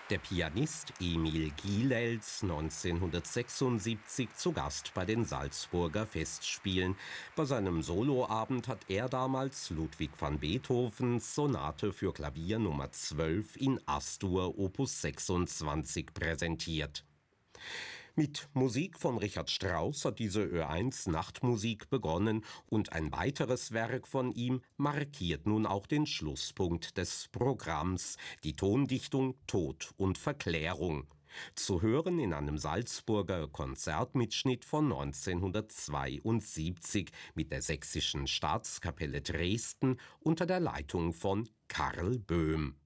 Der Pianist Emil Gilels, 1976 zu Gast bei den Salzburger Festspielen. Bei seinem Soloabend hat er damals Ludwig van Beethovens Sonate für Klavier Nummer 12 in As-Dur Opus 26 präsentiert. Mit Musik von Richard Strauss hat diese Ö1 Nachtmusik begonnen und ein weiteres Werk von ihm markiert nun auch den Schlusspunkt des Programms, die Tondichtung Tod und Verklärung. Zu hören in einem Salzburger Konzertmitschnitt von 1972 mit der Sächsischen Staatskapelle Dresden unter der Leitung von Karl Böhm.